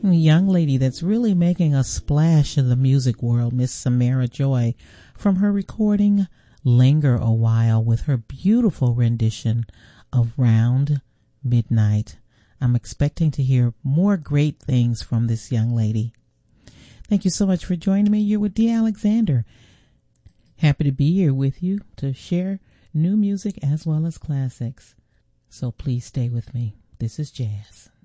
A young lady that's really making a splash in the music world, Miss Samara Joy, from her recording Linger a While with her beautiful rendition of Round Midnight. I'm expecting to hear more great things from this young lady. Thank you so much for joining me. You're with Dee Alexander. Happy to be here with you to share new music as well as classics. So please stay with me. This is jazz.